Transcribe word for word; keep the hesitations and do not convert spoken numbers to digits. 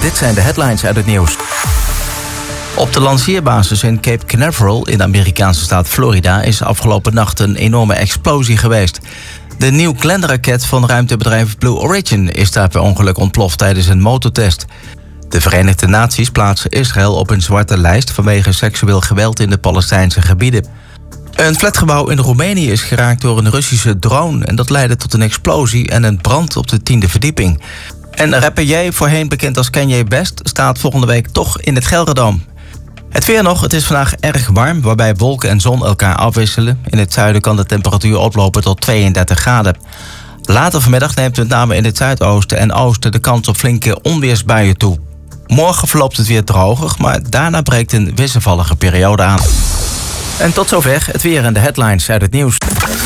Dit zijn de headlines uit het nieuws. Op de lanceerbasis in Cape Canaveral in de Amerikaanse staat Florida is afgelopen nacht een enorme explosie geweest. De New Glenn-raket van ruimtebedrijf Blue Origin is daar per ongeluk ontploft tijdens een motortest. De Verenigde Naties plaatsen Israël op een zwarte lijst vanwege seksueel geweld in de Palestijnse gebieden. Een flatgebouw in Roemenië is geraakt door een Russische drone en dat leidde tot een explosie en een brand op de tiende verdieping. En rapper Ye, voorheen bekend als Kanye West, staat volgende week toch in het Gelredome. Het weer nog, het is vandaag erg warm, waarbij wolken en zon elkaar afwisselen. In het zuiden kan de temperatuur oplopen tot tweeëndertig graden. Later vanmiddag neemt met name in het zuidoosten en oosten de kans op flinke onweersbuien toe. Morgen verloopt het weer droger, maar daarna breekt een wisselvallige periode aan. En tot zover het weer en de headlines uit het nieuws.